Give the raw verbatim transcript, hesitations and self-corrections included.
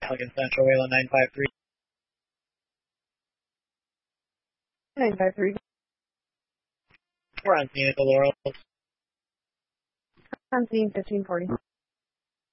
Pelican Central, Wayland nine five three. nine five three. We're on scene at the Laurels. On scene fifteen forty.